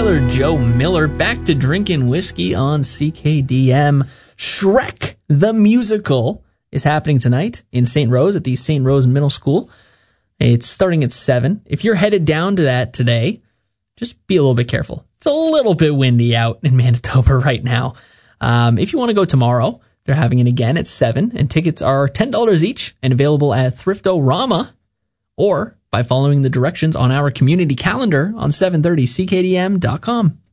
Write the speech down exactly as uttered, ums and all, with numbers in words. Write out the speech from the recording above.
Tyler Joe Miller, back to drinking whiskey on C K D M. Shrek the Musical is happening tonight in Saint Rose at the Saint Rose Middle School. It's starting at seven. If you're headed down to that today, just be a little bit careful. It's a little bit windy out in Manitoba right now. Um, if you want to go tomorrow, they're having it again at seven, and tickets are ten dollars each and available at Thriftorama or by following the directions on our community calendar on seven thirty C K D M dot com.